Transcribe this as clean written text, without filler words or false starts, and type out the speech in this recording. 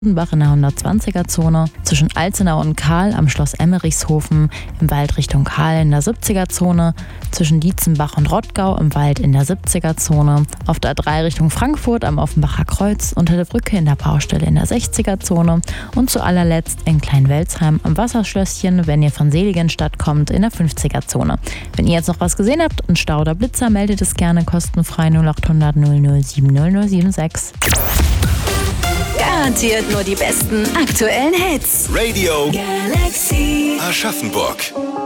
Bach in der 120er-Zone, zwischen Alzenau und Kahl am Schloss Emmerichshofen im Wald Richtung Kahl in der 70er-Zone, zwischen Dietzenbach und Rottgau im Wald in der 70er-Zone, auf der A3 Richtung Frankfurt am Offenbacher Kreuz, unter der Brücke in der Baustelle in der 60er-Zone und zu allerletzt in Kleinwelzheim am Wasserschlösschen, wenn ihr von Seligenstadt kommt, in der 50er-Zone. Wenn ihr jetzt noch was gesehen habt und Stau oder Blitzer, meldet es gerne kostenfrei 0800 007 0076. Garantiert nur die besten aktuellen Hits. Radio Galaxy Aschaffenburg.